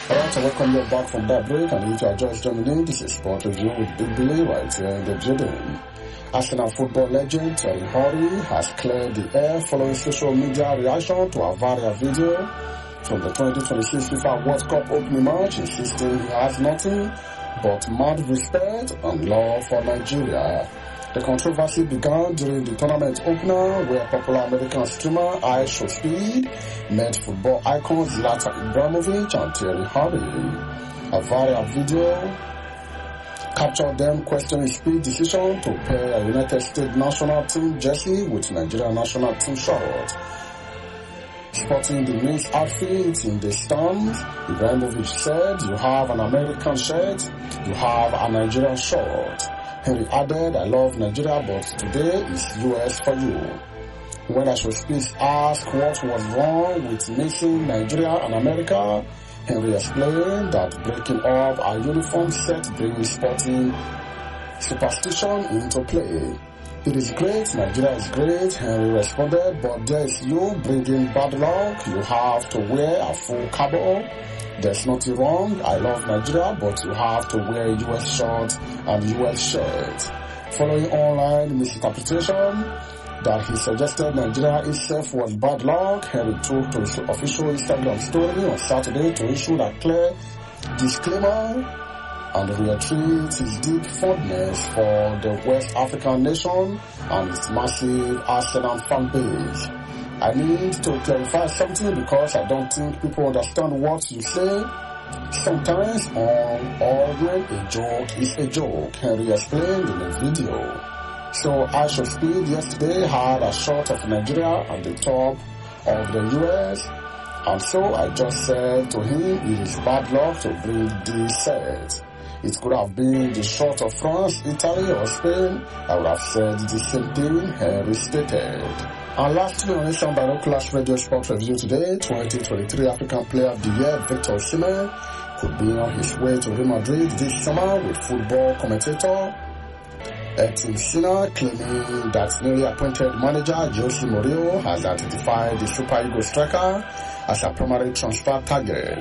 Alright, so welcome you back from that break, and if you are just joining in, this is Sport Review with Big Billy right here in the building. Arsenal football legend Thierry Henry has cleared the air following social media reaction to a viral video from the 2026 FIFA World Cup opening match, insisting he has nothing but mad respect and love for Nigeria. The controversy began during the tournament opener, where popular American streamer iShowSpeed met football icons Zlatan Ibrahimovic and Thierry Henry. A viral video captured them questioning Speed's decision to pair a United States national team jersey with Nigeria national team shirt. Sporting the mixed outfit in the stands, Ibrahimovic said, "You have an American shirt, you have a Nigerian shirt." Henry added, "I love Nigeria, but today is US for you." When iShowSpeed asked what was wrong with mixing Nigeria and America, Henry explained that breaking up a uniform set brings sporting superstition into play. "It is great, Nigeria is great," Henry responded, "but there is you bringing bad luck. You have to wear a full cabo. There's nothing wrong. I love Nigeria, but you have to wear US shorts and US shirts." Following online misinterpretation that he suggested Nigeria itself was bad luck, Henry took to his official Instagram story on Saturday to issue a clear disclaimer and reiterate his deep fondness for the West African nation and its massive Arsenal fan base. "I need to clarify something because I don't think people understand what you say. Sometimes or when a joke is a joke," Henry explained in a video. So iShowSpeed yesterday had a shot of Nigeria at the top of the US, and so I just said to him, "It is bad luck to bring this set. It could have been the shot of France, Italy or Spain. I would have said the same thing," Henry stated. And lastly, on Asian Binoculars Radio Sport Review today, 2023 African Player of the Year Victor Osimhen could be on his way to Real Madrid this summer, with football commentator Etim Sina claiming that newly appointed manager Jose Mourinho has identified the Super Eagles striker as a primary transfer target.